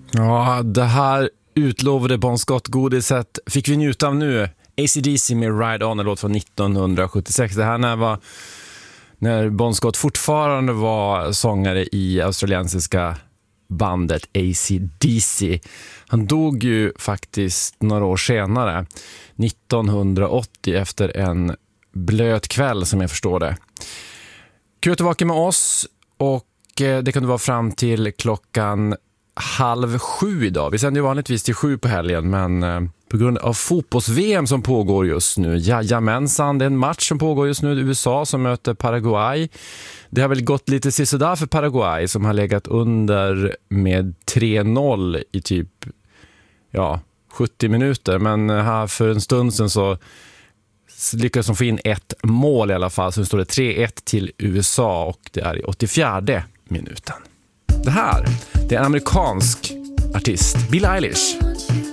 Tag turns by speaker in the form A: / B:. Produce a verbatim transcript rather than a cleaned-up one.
A: Ja, det här utlovade Bon Scott-godiset fick vi njuta av nu. A C D C med Ride On, en låt från nittonhundrasjuttiosex. Det här när, var, när Bon Scott fortfarande var sångare i australiensiska bandet A C D C. Han dog ju faktiskt några år senare, nittonhundraåttio, efter en blöt kväll som jag förstår det. Kul att du var med oss, och det kunde vara fram till klockan halv sju idag. Vi sänder ju vanligtvis till sju på helgen, men på grund av fotbolls-V M som pågår just nu, jajamensan, det är en match som pågår just nu, U S A som möter Paraguay. Det har väl gått lite sisådär för Paraguay, som har legat under med tre noll i typ ja, sjuttio minuter, men här för en stund sedan så lyckades de få in ett mål i alla fall, så nu står det tre ett till U S A, och det är i åttiofjärde minuten. Det här, det är en amerikansk artist, Billie Eilish.